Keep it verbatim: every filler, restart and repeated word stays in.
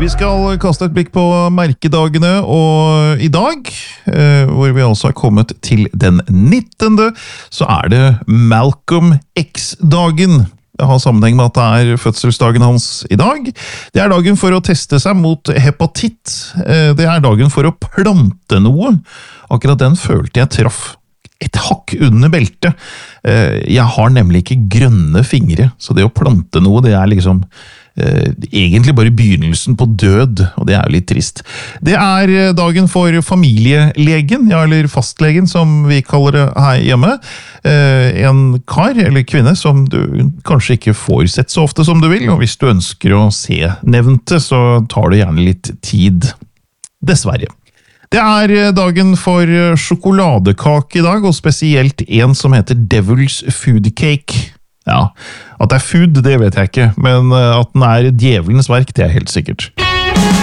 Vi skal kaste et blikk på merkedagene, og i dag, eh, hvor vi altså har kommet til den nittende, så er det Malcolm X-dagen. Det har sammenheng med at det er fødselsdagen hans i dag. Det er dagen for å teste seg mot hepatitt. Eh, det er dagen for å plante noe. Akkurat den følte jeg traff et hakk under beltet. Eh, jeg har nemlig ikke grønne fingre, så det å plante noe, det er liksom Uh, egentlig bare begynnelsen på død, og det er jo litt trist. Det er dagen for familielegen, ja, eller fastlegen som vi kaller det her hjemme. Uh, en kar eller kvinne som du kanskje ikke får sett så ofte som du vil, og hvis du ønsker å se nevnte, så tar det gjerne litt tid. Dessverre. Det er dagen for sjokoladekake i dag, og spesielt en som heter Devil's Food Cake. Ja, at det er food, det vet jeg ikke, men at den er djevelens verk, det er helt sikkert.